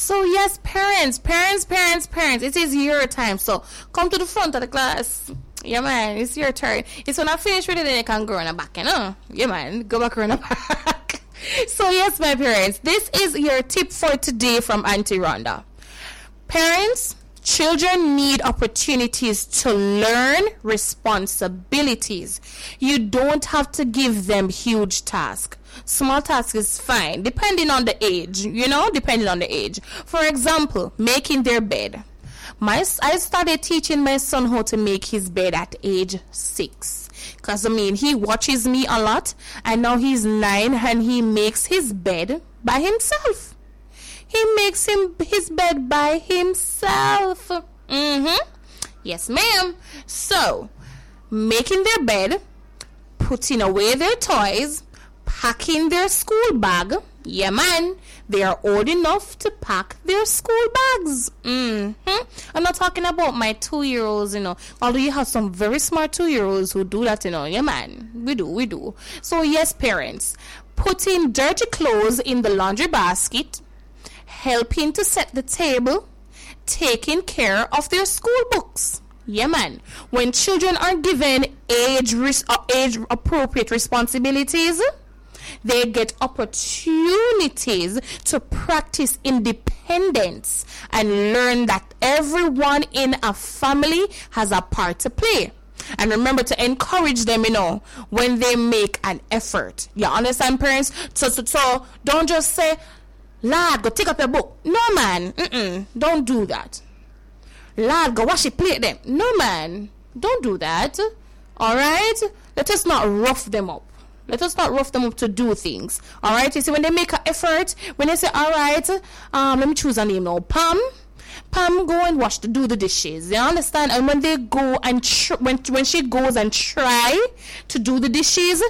So yes, parents, it is your time. So come to the front of the class. Yeah, man, it's your turn. It's when I finish with it, then you can go on the back, Yeah, man, go back around the back. So yes, my parents, this is your tip for today from Auntie Rhonda. Parents, children need opportunities to learn responsibilities. You don't have to give them huge tasks. Small tasks is fine, depending on the age, depending on the age. For example, making their bed. I started teaching my son how to make his bed at age 6. Because, he watches me a lot, and now he's 9, and he makes his bed by himself. He makes his bed by himself. Yes, ma'am. So, making their bed, putting away their toys, packing their school bag. Yeah, man. They are old enough to pack their school bags. I'm not talking about my 2-year-olds, Although you have some very smart 2-year-olds who do that, Yeah, man. We do. So, yes, parents. Putting dirty clothes in the laundry basket. Helping to set the table. Taking care of their school books. Yeah, man. When children are given age-appropriate responsibilities, they get opportunities to practice independence and learn that everyone in a family has a part to play. And remember to encourage them, when they make an effort. You understand, parents? So don't just say, lad, go take up your book. No, man. Don't do that. Lad, go wash your plate then. No, man. Don't do that. All right? Let us not rough them up. Let us not rough them up to do things. All right? You see, when they make an effort, when they say, all right, let me choose a name now. Pam, go and do the dishes. You understand? And when they go and when she goes and try to do the dishes,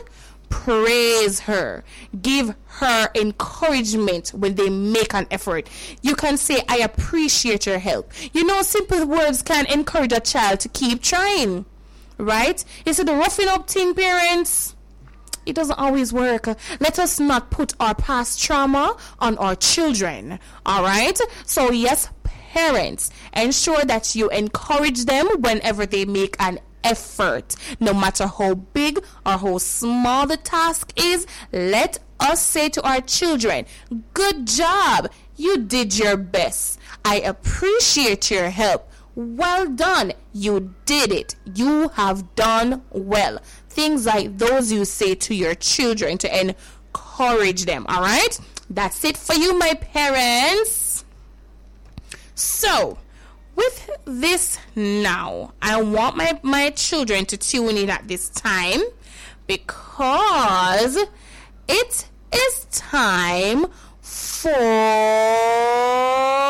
praise her. Give her encouragement when they make an effort. You can say, I appreciate your help. Simple words can encourage a child to keep trying. Right? You see, the roughing up thing, parents, it doesn't always work. Let us not put our past trauma on our children. All right? So, yes, parents, ensure that you encourage them whenever they make an effort. No matter how big or how small the task is, let us say to our children, good job. You did your best. I appreciate your help. Well done. You did it. You have done well. Things like those you say to your children to encourage them. All right? That's it for you, my parents. So, with this now, I want my children to tune in at this time because it is time for